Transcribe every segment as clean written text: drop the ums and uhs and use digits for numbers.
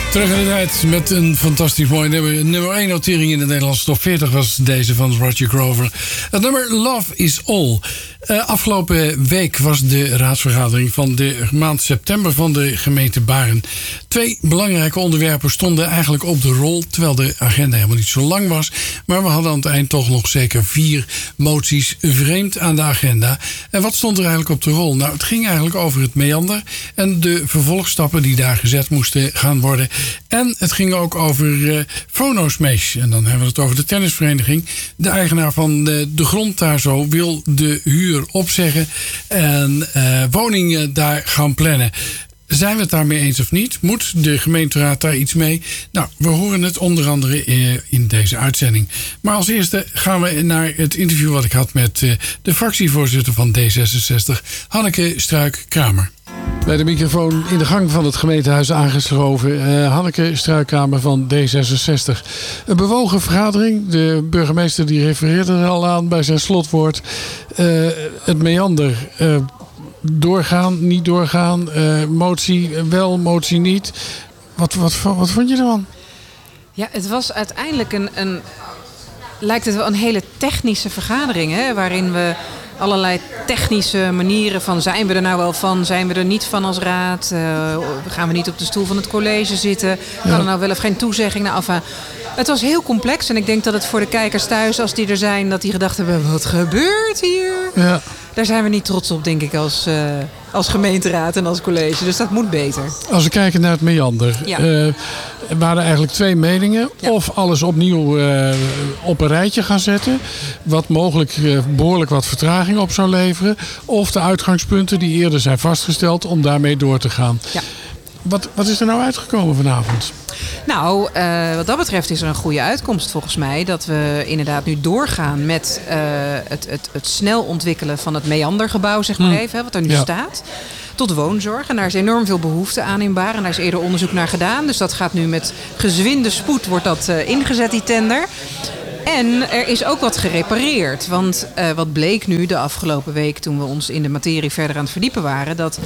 Terug in de tijd met een fantastisch mooi nummer. Nummer 1 notering in de Nederlandse top 40 was deze van Roger Grover. Het nummer Love is All. Afgelopen week was de raadsvergadering van de maand september van de gemeente Baren. 2 belangrijke onderwerpen stonden eigenlijk op de rol, terwijl de agenda helemaal niet zo lang was. Maar we hadden aan het eind toch nog zeker 4 moties vreemd aan de agenda. En wat stond er eigenlijk op de rol? Nou, het ging eigenlijk over het meander en de vervolgstappen die daar gezet moesten gaan worden. En het ging ook over Phonosmesh. En dan hebben we het over de tennisvereniging. De eigenaar van de grond daar zo wil de huur opzeggen en woningen daar gaan plannen. Zijn we het daarmee eens of niet? Moet de gemeenteraad daar iets mee? Nou, we horen het onder andere in deze uitzending. Maar als eerste gaan we naar het interview wat ik had met de fractievoorzitter van D66, Hanneke Struik-Kramer. Bij de microfoon in de gang van het gemeentehuis aangeschoven. Hanneke Struik-Kramer van D66. Een bewogen vergadering. De burgemeester die refereerde er al aan bij zijn slotwoord. Het meander. Doorgaan, niet doorgaan. Motie wel, motie niet. Wat vond je ervan? Ja, het was uiteindelijk lijkt het wel een hele technische vergadering. Hè, waarin we allerlei technische manieren van zijn we er nou wel van, zijn we er niet van als raad, gaan we niet op de stoel van het college zitten, kan er nou wel of geen toezegging. Nou, het was heel complex en ik denk dat het voor de kijkers thuis, als die er zijn, dat die gedacht hebben, wat gebeurt hier? Ja. Daar zijn we niet trots op, denk ik, als gemeenteraad en als college. Dus dat moet beter. Als we kijken naar het meander. Ja. Er waren eigenlijk 2 meningen. Ja. Of alles opnieuw op een rijtje gaan zetten. Wat mogelijk behoorlijk wat vertraging op zou leveren. Of de uitgangspunten die eerder zijn vastgesteld om daarmee door te gaan. Ja. Wat is er nou uitgekomen vanavond? Nou, wat dat betreft is er een goede uitkomst volgens mij. Dat we inderdaad nu doorgaan met het snel ontwikkelen van het meandergebouw, zeg maar even, wat er nu staat. Tot woonzorg. En daar is enorm veel behoefte aan in Baren. En daar is eerder onderzoek naar gedaan. Dus dat gaat nu met gezwinde spoed wordt dat ingezet, die tender. En er is ook wat gerepareerd. Want wat bleek nu de afgelopen week, toen we ons in de materie verder aan het verdiepen waren, dat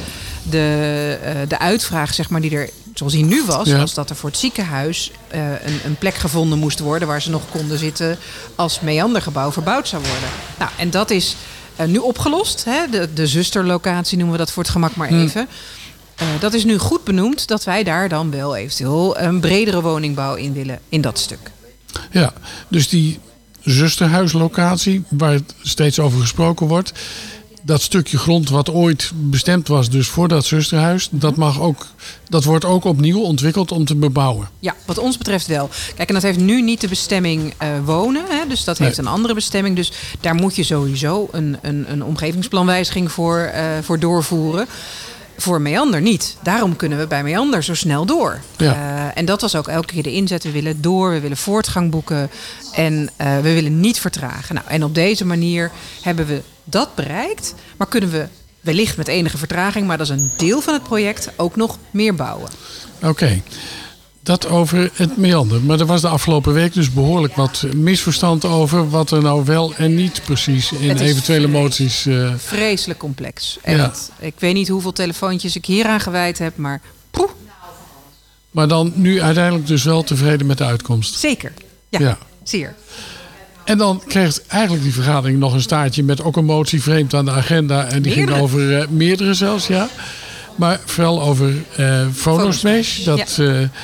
de uitvraag, zeg maar, die er zoals die nu was dat er voor het ziekenhuis een plek gevonden moest worden waar ze nog konden zitten als meandergebouw verbouwd zou worden. Nou, en dat is nu opgelost. Hè? De zusterlocatie noemen we dat voor het gemak maar even. Dat is nu goed benoemd dat wij daar dan wel eventueel een bredere woningbouw in willen in dat stuk. Ja, dus die zusterhuislocatie waar steeds over gesproken wordt, dat stukje grond wat ooit bestemd was dus voor dat zusterhuis, dat wordt ook opnieuw ontwikkeld om te bebouwen. Ja, wat ons betreft wel. Kijk, en dat heeft nu niet de bestemming wonen. Hè, dus dat heeft een andere bestemming. Dus daar moet je sowieso een omgevingsplanwijziging voor doorvoeren. Voor meander niet. Daarom kunnen we bij meander zo snel door. Ja. En dat was ook elke keer de inzet. We willen door, we willen voortgang boeken. En we willen niet vertragen. Nou, en op deze manier hebben we dat bereikt. Maar kunnen we wellicht met enige vertraging, maar dat is een deel van het project, ook nog meer bouwen. Oké. Dat over het meander. Maar er was de afgelopen week dus behoorlijk wat misverstand over wat er nou wel en niet precies in eventuele moties. Vreselijk complex. Echt. Ja. Ik weet niet hoeveel telefoontjes ik hieraan gewijd heb, maar poeh. Maar dan nu uiteindelijk dus wel tevreden met de uitkomst. Zeker. Ja. Zeer. En dan kreeg eigenlijk die vergadering nog een staartje met ook een motie vreemd aan de agenda. En die ging over meerdere zelfs, ja. Maar vooral over Phonosmesh. Dat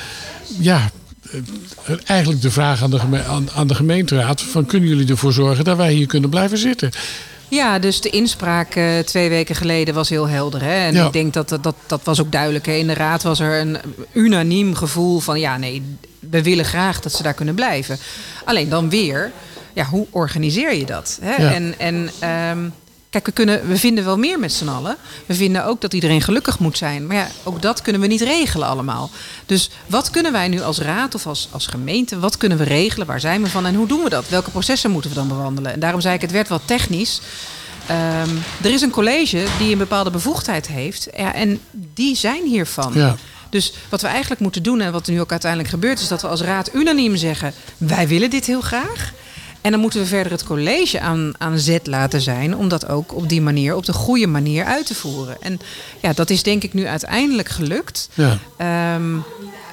eigenlijk de vraag aan de gemeenteraad van kunnen jullie ervoor zorgen dat wij hier kunnen blijven zitten? Ja, dus de inspraak 2 weken geleden was heel helder. Hè? En ik denk dat was ook duidelijk. Hè? In de raad was er een unaniem gevoel van we willen graag dat ze daar kunnen blijven. Alleen dan weer, hoe organiseer je dat? Hè? Ja. Kijk, we vinden wel meer met z'n allen. We vinden ook dat iedereen gelukkig moet zijn. Maar ook dat kunnen we niet regelen allemaal. Dus wat kunnen wij nu als raad of als gemeente, wat kunnen we regelen? Waar zijn we van en hoe doen we dat? Welke processen moeten we dan bewandelen? En daarom zei ik, het werd wat technisch. Er is een college die een bepaalde bevoegdheid heeft. Ja, en die zijn hiervan. Ja. Dus wat we eigenlijk moeten doen en wat er nu ook uiteindelijk gebeurt, is dat we als raad unaniem zeggen, wij willen dit heel graag. En dan moeten we verder het college aan zet laten zijn om dat ook op die manier, op de goede manier uit te voeren. En dat is denk ik nu uiteindelijk gelukt. Ja.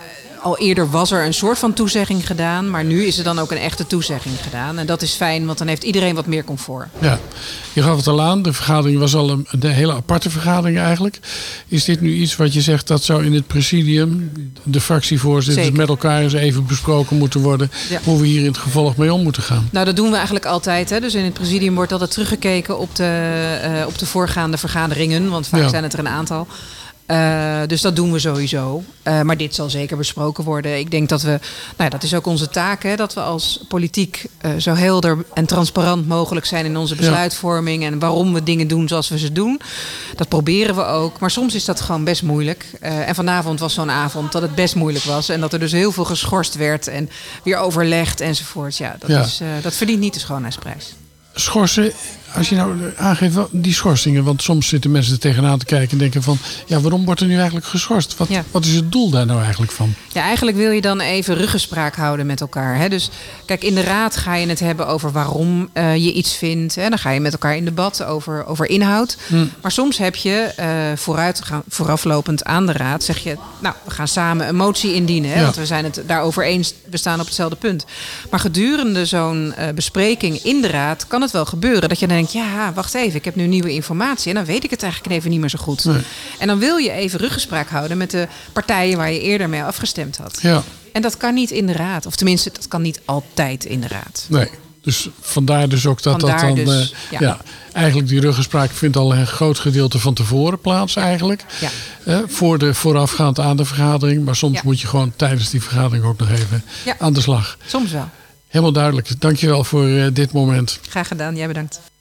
al eerder was er een soort van toezegging gedaan. Maar nu is er dan ook een echte toezegging gedaan. En dat is fijn, want dan heeft iedereen wat meer comfort. Ja, je gaf het al aan. De vergadering was al een hele aparte vergadering eigenlijk. Is dit nu iets wat je zegt dat zou in het presidium, de fractievoorzitters met elkaar eens even besproken moeten worden. Ja. Hoe we hier in het gevolg mee om moeten gaan? Nou, dat doen we eigenlijk altijd. Hè. Dus in het presidium wordt altijd teruggekeken op de voorgaande vergaderingen. Want vaak zijn het er een aantal. Dus dat doen we sowieso. Maar dit zal zeker besproken worden. Ik denk dat dat is ook onze taak. Hè, dat we als politiek zo helder en transparant mogelijk zijn in onze besluitvorming. En waarom we dingen doen zoals we ze doen. Dat proberen we ook. Maar soms is dat gewoon best moeilijk. En vanavond was zo'n avond dat het best moeilijk was. En dat er dus heel veel geschorst werd. En weer overlegd enzovoort. Dat verdient niet de schoonheidsprijs. Schorsen, als je nou aangeeft die schorsingen, want soms zitten mensen er tegenaan te kijken en denken van, waarom wordt er nu eigenlijk geschorst? Wat is het doel daar nou eigenlijk van? Ja, eigenlijk wil je dan even ruggespraak houden met elkaar. Hè? Dus kijk, in de raad ga je het hebben over waarom je iets vindt. Hè? Dan ga je met elkaar in debat over inhoud. Maar soms heb je vooraflopend aan de raad, zeg je, nou, we gaan samen een motie indienen. Hè? Want we zijn het daarover eens, we staan op hetzelfde punt. Maar gedurende zo'n bespreking in de raad kan het wel gebeuren dat je dan denkt, wacht even, ik heb nu nieuwe informatie en dan weet ik het eigenlijk even niet meer zo goed. Nee. En dan wil je even ruggespraak houden met de partijen waar je eerder mee afgestemd had. Ja. En dat kan niet in de raad. Of tenminste, dat kan niet altijd in de raad. Nee, dus vandaar dus ook dat dan... Dus, eigenlijk die ruggespraak vindt al een groot gedeelte van tevoren plaats eigenlijk. Ja. Voorafgaand aan de vergadering. Maar soms moet je gewoon tijdens die vergadering ook nog even aan de slag. Soms wel. Helemaal duidelijk. Dankjewel voor dit moment. Graag gedaan. Jij bedankt.